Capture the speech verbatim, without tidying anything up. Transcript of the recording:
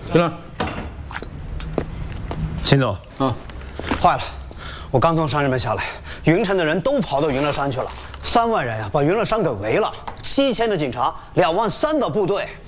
队长， 秦总， 啊， 坏了，我刚从山上面下来，云城的人都跑到云乐山去了，三万人呀、啊，把云乐山给围了，七千的警察，两万三的部队。